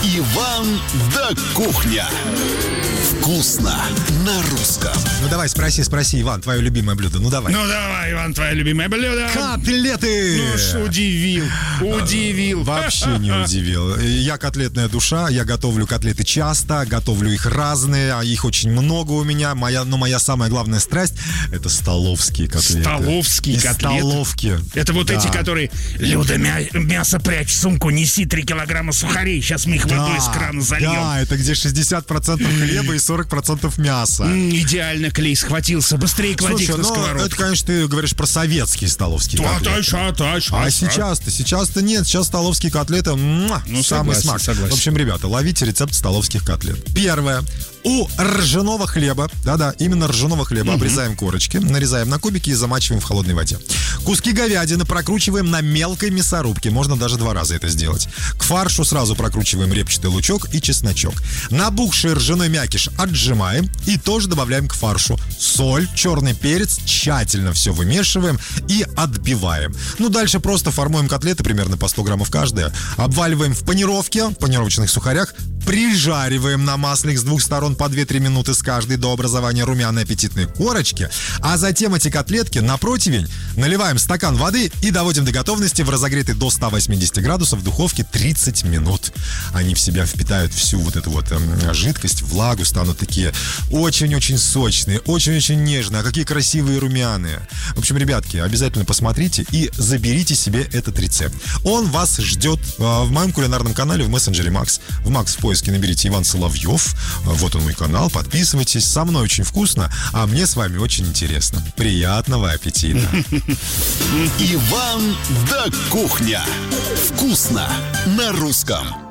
Иван да кухня. Вкусно на русском. Ну давай, спроси, Иван, твое любимое блюдо. Ну давай. Ну давай, Иван, твое любимое блюдо. Котлеты! Ну ж, удивил. Вообще не удивил. Я котлетная душа, я готовлю котлеты часто, готовлю их разные, а их очень много у меня. Моя самая главная страсть — это столовские котлеты. Столовские котлеты? Столовки. Это вот Да. эти, которые: Люда, мясо прячь в сумку, неси 3 килограмма сухарей, сейчас мы их водой из крана зальем. Да, это где 60% хлеба и 40% мяса. Идеально клей схватился, быстрее клади их на сковородку. Это, конечно, ты говоришь про советские столовские котлеты. А сейчас-то нет. Сейчас столовские котлеты самый смак. Согласен. В общем, ребята, ловите рецепт столовских котлет. Первое. У ржаного хлеба, именно ржаного хлеба, обрезаем корочки, нарезаем на кубики и замачиваем в холодной воде. Куски говядины прокручиваем на мелкой мясорубке, можно даже 2 раза это сделать. К фаршу сразу прокручиваем репчатый лучок и чесночок. Набухший ржаной мякиш отжимаем и тоже добавляем к фаршу соль, черный перец, тщательно все вымешиваем и отбиваем. Дальше просто формуем котлеты примерно по 100 граммов каждая, обваливаем в панировочных сухарях, прижариваем на масле с 2 сторон по 2-3 минуты с каждой до образования румяной аппетитной корочки, а затем эти котлетки на противень наливаем стакан воды и доводим до готовности в разогретой до 180 градусов духовке 30 минут. Они в себя впитают всю вот эту вот жидкость, влагу, станут такие очень-очень сочные, очень-очень нежные, а какие красивые румяные. В общем, ребятки, обязательно посмотрите и заберите себе этот рецепт. Он вас ждет в моем кулинарном канале в мессенджере Макс. В Макс в поиске наберите Иван Соловьев. Вот он мой канал, подписывайтесь. Со мной очень вкусно, а мне с вами очень интересно. Приятного аппетита. Иван да кухня. Вкусно на русском.